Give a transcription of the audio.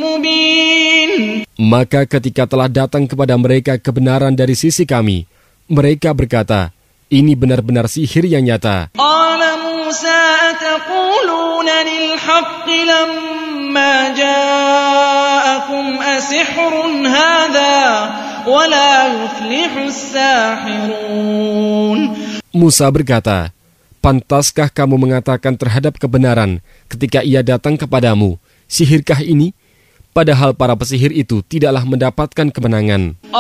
مبين. Maka ketika telah datang kepada mereka kebenaran dari sisi kami, mereka berkata, ini benar-benar sihir yang nyata. قال موسى أتقولون للحق لما جاءكم أسحر هذا ولا يفلح الساحرون. Musa berkata, pantaskah kamu mengatakan terhadap kebenaran ketika ia datang kepadamu, sihirkah ini? Padahal para pesihir itu tidaklah mendapatkan kemenangan.